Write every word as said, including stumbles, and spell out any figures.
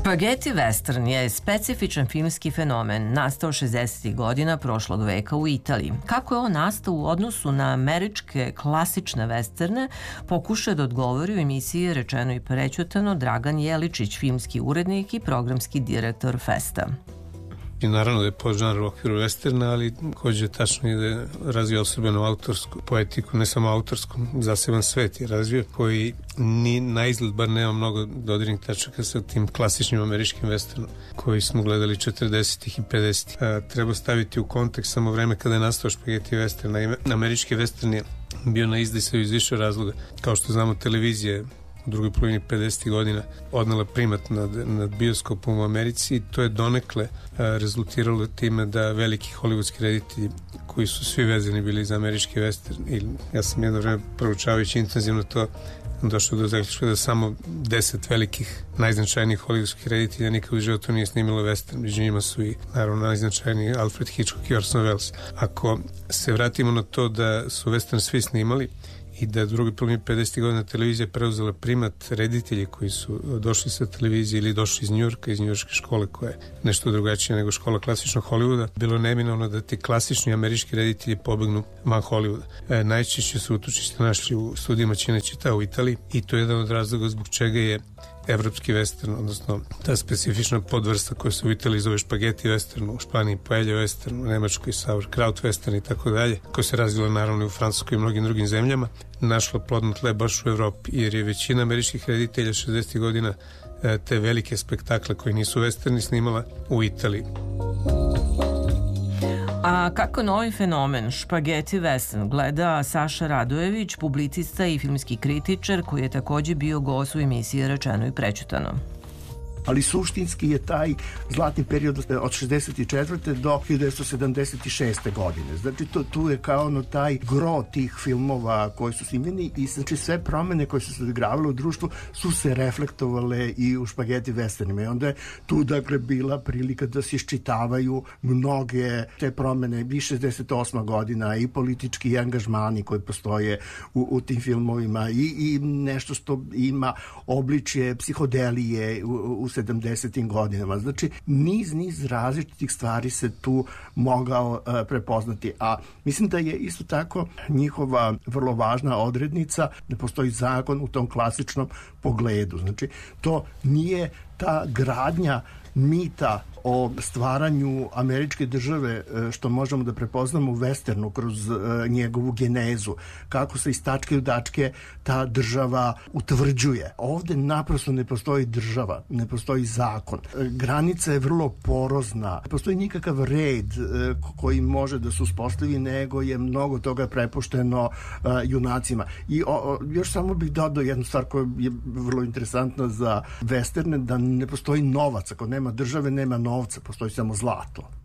Špageti western je specifičan filmski fenomen nastao šezdesetih godina prošlog veka u Italiji. Kako je on nastao u odnosu na američke klasične westerne, pokušao da odgovori u emisiji Rečeno i prećutano Dragan Jeličić, filmski urednik i programski direktor Festa. I naravno da je podžanr u okviru westerna, ali hođe tačno i da je razvio osobenu autorsku poetiku, ne samo autorsku, zaseban svet je razvio, koji ni na izgled bar nema mnogo dodirnih tačaka sa tim klasičnim američkim westernom koji smo gledali četrdesetih i pedesetih. Treba staviti u kontekst samo vreme kada je nastao špageti western. Američki western je bio na izdisaju iz više razloga. Kao što znamo, televizija u drugoj polovini pedesetih godina odnela primat nad, nad bioskopom u Americi i to je donekle a, rezultiralo time da veliki hollywoodski reditelji koji su svi vezani bili za američki western, i ja sam jedno vreme proučavajući intenzivno to došao do zaključka da samo deset velikih najznačajnijih hollywoodskih reditelja nikad u životu nije snimilo western. Među njima su i naravno najznačajniji Alfred Hitchcock i Orson Welles. Ako se vratimo na to da su western svi snimali i da drugi polovini pedesetih godina televizija preuzela primat, reditelji koji su došli sa televizije ili došli iz Njujorka, iz njujorške škole koja je nešto drugačija nego škola klasičnog Hollywooda, bilo neminovno da ti klasični američki reditelji pobegnu van Hollywooda. E, najčešće su utočište našli u studijima Cinecittà u Italiji i to je jedan od razloga zbog čega je evropski western, odnosno ta specifična podvrsta koja se u Italiji zove špageti western, u Španiji paella western, u Nemačkoj sauerkraut western i tako dalje, koja se razvila naravno i u Francuskoj i mnogim drugim zemljama, našla plodno tle baš u Evropi, jer je većina američkih reditelja šezdesetih godina te velike spektakle koji nisu westerni snimala u Italiji. A kako novi fenomen špageti western gleda Saša Radojević, publicista i filmski kritičar koji je takođe bio gost u emisiji Rečeno i prećutano? Ali suštinski je taj zlatni period od šezdeset četvrte do hiljadu devetsto sedamdeset šeste godine. Znači, to, tu je kao ono taj gro tih filmova koji su snimljeni i znači sve promene koje su se odigravale u društvu su se reflektovale i u špageti westernima. I onda je tu, dakle, bila prilika da se iščitavaju mnoge te promene i šezdeset osma godina i politički angažmani koji postoje u, u tim filmovima i, i nešto što ima obličje psihodelije u, u sedamdesetim godinama. Znači, niz, niz različitih stvari se tu mogao uh, prepoznati. A mislim da je isto tako njihova vrlo važna odrednica da postoji zakon u tom klasičnom pogledu. Znači, to nije ta gradnja mita o stvaranju američke države što možemo da prepoznamo u westernu kroz njegovu genezu, kako se iz tačke u tačke ta država utvrđuje. Ovde naprosto ne postoji država, ne postoji zakon. Granica je vrlo porozna, ne postoji nikakav red koji može da se uspostavi, nego je mnogo toga prepušteno junacima. I o, još samo bih dodao jednu stvar koja je vrlo interesantna za westerne, da ne postoji novac. Ako nema države, nema novca, postoji samo zlato.